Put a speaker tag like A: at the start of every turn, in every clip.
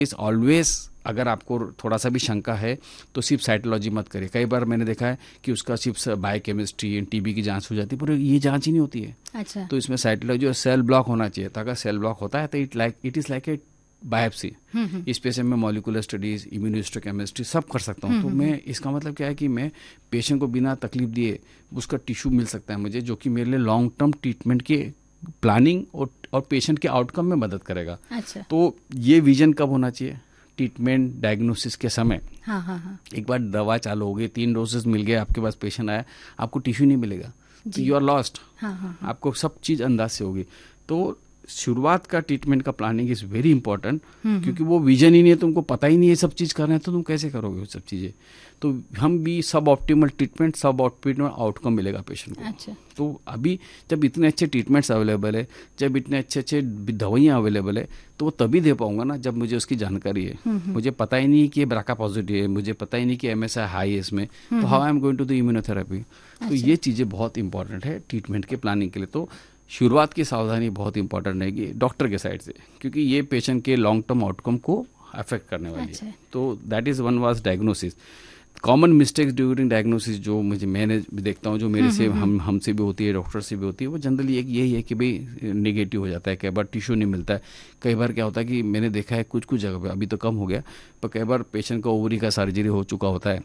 A: इस ऑलवेज अगर आपको थोड़ा सा भी शंका है तो सिर्फ साइटोलॉजी मत करिए। कई बार मैंने देखा है कि उसका सिर्फ बायोकेमिस्ट्री टीबी की जांच हो जाती है, पर ये जांच ही नहीं होती है।
B: अच्छा।
A: तो इसमें साइटोलॉजी और सेल ब्लॉक होना चाहिए। तो अगर सेल ब्लॉक होता है तो it is like a biopsy. इस पे से मैं मॉलिकुलर स्टडीज, इम्यूनोहिस्टोकेमिस्ट्री सब कर सकता हूँ। तो मैं इसका मतलब क्या है कि मैं पेशेंट को बिना तकलीफ दिए उसका टिश्यू मिल सकता है मुझे, जो कि मेरे लिए लॉन्ग टर्म ट्रीटमेंट की प्लानिंग और पेशेंट के आउटकम में मदद करेगा।
B: अच्छा।
A: तो ये विजन कब होना चाहिए? ट्रीटमेंट डायग्नोसिस के समय।
B: हाँ।
A: एक बार दवा चालू हो गई, 3 डोजेस मिल गए, आपके पास पेशेंट आया, आपको टिश्यू नहीं मिलेगा तो यू आर लॉस्ट।
B: हाँ।
A: आपको सब चीज़ अंदाज से होगी। तो शुरुआत का ट्रीटमेंट का प्लानिंग इज वेरी इंपॉर्टेंट, क्योंकि वो विजन ही नहीं है, तुमको पता ही नहीं है सब चीज़ करना है, तो तुम कैसे करोगे वो सब चीज़ें। तो हम भी सब ऑप्टिमल ट्रीटमेंट, सब ऑप्टिमल आउटकम मिलेगा पेशेंट को।
B: अच्छा।
A: तो अभी जब इतने अच्छे ट्रीटमेंट्स अवेलेबल है, जब इतने अच्छे दवाइयाँ अवेलेबल है, तो वो तभी दे पाऊंगा ना जब मुझे उसकी जानकारी है। मुझे पता ही नहीं कि ये ब्राका पॉजिटिव है, मुझे पता ही नहीं कि MSI हाई है इसमें, तो how I am going to the immunotherapy. तो ये चीज़ें बहुत इंपॉर्टेंट है ट्रीटमेंट के प्लानिंग के लिए। तो शुरुआत की सावधानी बहुत इंपॉर्टेंट रहेगी डॉक्टर के साइड से, क्योंकि ये पेशेंट के लॉन्ग टर्म आउटकम को अफेक्ट करने वाली है। तो that is one was diagnosis. Common mistakes during diagnosis जो मैंने भी देखता हूँ, जो मेरे से हमसे भी होती है, डॉक्टर से भी होती है, वो जनरली एक यही है कि भाई नेगेटिव हो जाता है। कई बार टिश्यू नहीं मिलता है। कई बार क्या होता है कि मैंने देखा है कुछ जगह पे, अभी तो कम हो गया, पर कई बार पेशेंट का ओवरी का सर्जरी हो चुका होता है,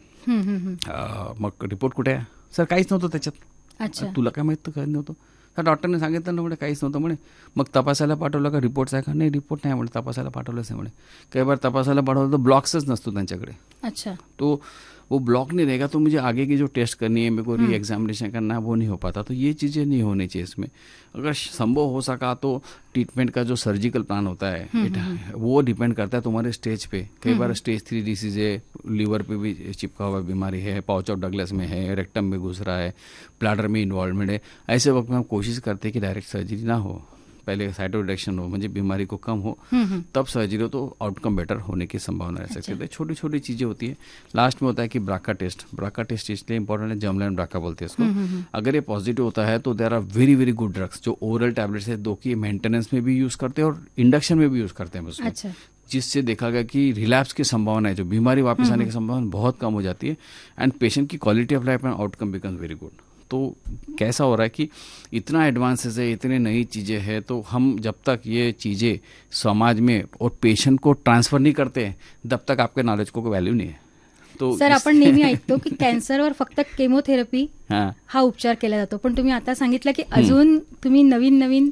A: मग रिपोर्ट कुठे आहे? सर काहीच नव्हतं त्याच्यात.
B: अच्छा.
A: तुला काय माहित? काय नव्हतं? तर डॉक्टरने सांगितलं ना म्हणे काहीच नव्हतं म्हणे. मग तपासायला पाठवलं का? रिपोर्ट्स आहे का? नाही, रिपोर्ट नाही म्हणे, तपासायला पाठवलंच नाही म्हणे. काही बार तपासायला पाठवलं तर ब्लॉक्सच नसतो त्यांच्याकडे.
B: अच्छा.
A: तो वो ब्लॉक नहीं रहेगा तो मुझे आगे की जो टेस्ट करनी है, मेरे को री एग्जामिनेशन करना है, वो नहीं हो पाता। तो ये चीज़ें नहीं होनी चाहिए इसमें। अगर संभव हो सका तो ट्रीटमेंट का जो सर्जिकल प्लान होता है वो डिपेंड करता है तुम्हारे स्टेज पे। कई बार स्टेज 3 डिसीज है, लीवर पे भी चिपका हुआ बीमारी है, पाउच ऑफ डगलस में है, रेक्टम में घुस रहा है, ब्लैडर में इन्वॉल्वमेंट है। ऐसे वक्त में हम कोशिश करते हैं कि डायरेक्ट सर्जरी ना हो, पहले साइटो रिडक्शन हो, मुझे बीमारी को कम हो, तब सर्जरी हो, तो आउटकम बेटर होने की संभावना रह सकती है। छोटी छोटी चीज़ें होती है। लास्ट में होता है कि ब्राका टेस्ट इसलिए इंपॉर्टेंट है, जर्मलाइन ब्राका बोलते हैं इसको। अगर ये पॉजिटिव होता है तो there are very very good drugs जो ओरल टैबलेट्स है, दो की मेंटेनेंस में भी यूज़ करते हैं और इंडक्शन में भी यूज़ करते हैं उसको।
B: अच्छा।
A: जिससे देखा गया कि रिलैप्स की संभावना है, जो बीमारी वापस आने की संभावना बहुत कम हो जाती है, एंड पेशेंट की quality of life and outcome becomes very good. तो कैसा हो रहा है कि इतना एडवांसेस है, इतनी नई चीज़ें हैं, तो हम जब तक ये चीज़ें समाज में और पेशेंट को ट्रांसफ़र नहीं करते तब तक आपके नॉलेज को कोई वैल्यू नहीं है। तो
B: सर, आपण नेहमी ऐकतो की कॅन्सरवर फक्त केमोथेरपी हा उपचार केला जातो, पण तुम्ही आता सांगितलं की अजून तुम्ही नवीन नवीन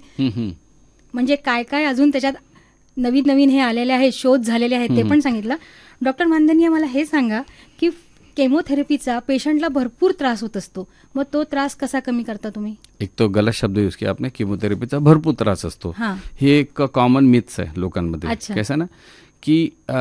B: म्हणजे काय काय अजून त्याच्यात नवीन नवीन हे आलेले आहेत, शोध झालेले आहेत, ते पण सांगितलं. डॉक्टर मानधनिया, मला हे सांगा की केमोथेरपीचा पेशंटला भरपूर त्रास होत असतो, मग तो त्रास कसा कमी करता तुम्ही?
A: एक तो गलत शब्द यूज किया आपने, केमोथेरपीचा भरपूर त्रास असतो, हे एक कॉमन मिथ्स आहे लोकांमध्ये. कैसा ना कि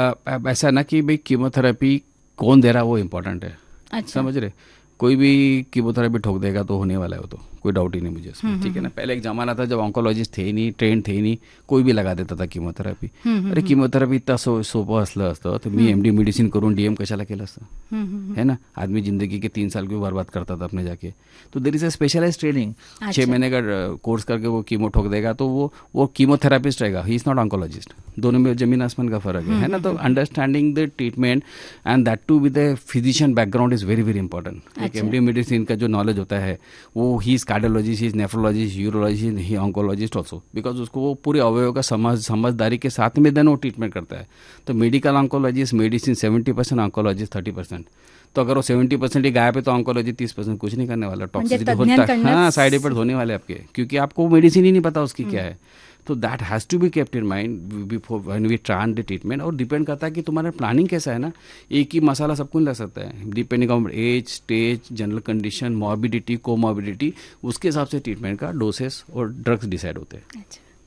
A: ऐसा ना कि भाई कीमोथेरेपी कौन दे रहा है वो इम्पोर्टेंट है. समझ रहे? कोई भी कीमोथेरेपी ठोक देगा तो होने वाला है वो, तो कोई डाउट ही नहीं मुझे उसमें. ठीक है ना. पहले एक जमाना था जब ऑन्कोलॉजिस्ट थे ही नहीं, ट्रेन थे ही नहीं, कोई भी लगा देता था कीमोथेरपी. अरे कीमोथेरपी इतना सोपं असलं असतं तर मी MD मेडिसिन करून DM कशाला केलं असतं, है ना. आदमी जिंदगी के 3 साल क्यों बर्बाद करता था अपने जाके. तो there is a specialised training. 6 महीने का कोर्स करके वो कीमो ठोक देगा तो वो कीमोथेरापिस्ट रहेगा, ही इज नॉट ऑन्कोलॉजिस्ट. दोनों में जमीन आसमान का फर्क है ना. तो understanding the treatment and that to with the physician background is very very important. एक MD मेडिसिन का जो नॉलेज होता है वो he is cardiologist, he is nephrologist, urologist, he oncologist also, because उसको वो पूरे अवयव का समझदारी के साथ में देन वो ट्रीटमेंट करता है. तो मेडिकल ऑन्कोलॉजिस्ट, मेडिसिन 70%, ऑन्कोलॉजिस्ट 30%. तो अगर वो 70% ही गायब है तो ऑन्कोलॉजी 30% कुछ नहीं करने वाला. टॉक्सिसिटी होता है, हाँ, साइड इफेक्ट होने वाले आपके, क्योंकि आपको मेडिसिन ही नहीं पता उसकी क्या है. तो that has to be kept in mind before when we try the treatment. और डिपेंड करता है कि तुम्हारा प्लानिंग कैसा है ना. एक ही मसाला सबको नहीं लग सकता है, depending on as, stage, general condition, morbidity, comorbidity, उसके हिसाब से ट्रीटमेंट का डोसेस और ड्रग्स डिसाइड होते हैं.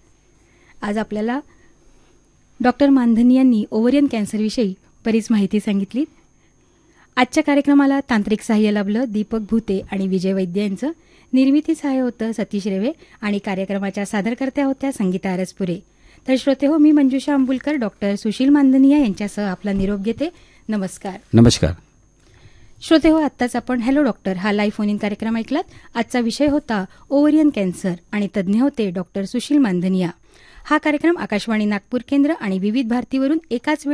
B: आज आपल्याला डॉक्टर मानधनी यांनी ओव्हरियन कॅन्सरविषयी बरीच माहिती सांगितली. आजच्या कार्यक्रमाला तांत्रिक सहाय्य लाभलं दीपक भूते आणि विजय वैद्य यांचं. निर्मिती सहाय्य होतं सतीश रेवे आणि कार्यक्रमाच्या सादरकर्त्या होत्या संगीता अरसपुरे. तर श्रोते हो, मी मंजुषा अंबुलकर डॉक्टर सुशील मानधनिया यांच्यासह आपला निरोप घेते. नमस्कार.
A: नमस्कार
B: श्रोते हो, आत्ताच आपण हॅलो डॉक्टर हा लाईव्ह फोन इन कार्यक्रम ऐकलात. आजचा विषय होता ओव्हरियन कॅन्सर आणि तज्ज्ञ होते डॉक्टर सुशील मानधनिया. हा कार्यक्रम आकाशवाणी नागपूर केंद्र आणि विविध भारतीवरून एकाच वेळी